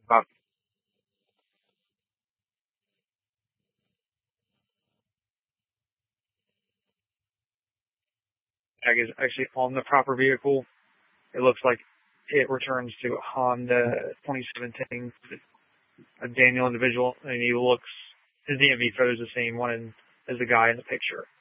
Uh, I guess actually on the proper vehicle, it looks like it returns to a Honda 2017, a Daniel individual, and his DMV photo is the same one as the guy in the picture.